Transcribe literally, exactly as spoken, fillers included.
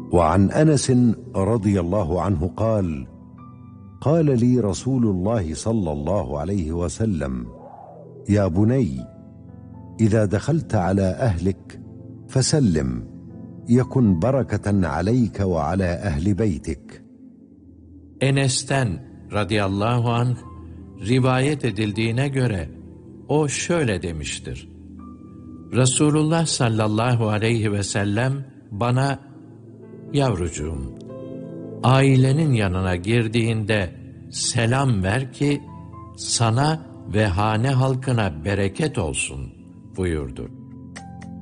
وعن أنس رضي الله عنه قال: قال لي رسول الله صلى الله عليه وسلم: يا بني، إذا دخلت على أهلك فسلم، يكن بركة عليك وعلى أهل بيتك. Enes'ten radıyallahu anh rivayet edildiğine göre o şöyle demiştir: Resulullah sallallahu aleyhi ve sellem bana, yavrucuğum, ailenin yanına girdiğinde selam ver ki sana ve hane halkına bereket olsun buyurdu.